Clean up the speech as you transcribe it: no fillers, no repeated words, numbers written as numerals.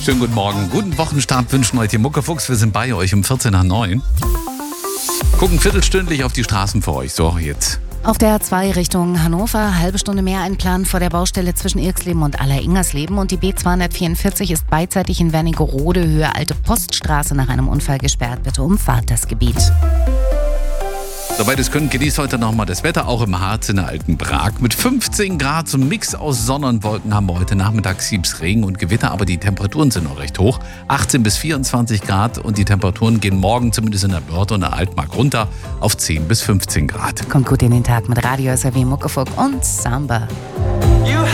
Schönen guten Morgen, guten Wochenstart wünschen euch die Muckefuchs. Wir sind bei euch um 14 nach 9. Gucken viertelstündlich auf die Straßen für euch. So, jetzt. Auf der A2 Richtung Hannover, halbe Stunde mehr einplanen vor der Baustelle zwischen Irxleben und Aller-Ingersleben. Und die B244 ist beidseitig in Wernigerode, Höhe Alte Poststraße, nach einem Unfall gesperrt. Bitte umfahrt das Gebiet. Soweit es können, genießt heute nochmal das Wetter, auch im Harz in der Alten Prag. Mit 15 Grad, so ein Mix aus Sonne und Wolken haben wir heute Nachmittag, siebt's Regen und Gewitter, aber die Temperaturen sind noch recht hoch. 18 bis 24 Grad und die Temperaturen gehen morgen zumindest in der Börde und der Altmark runter auf 10 bis 15 Grad. Kommt gut in den Tag mit Radio SAW, Muckefuck und Samba.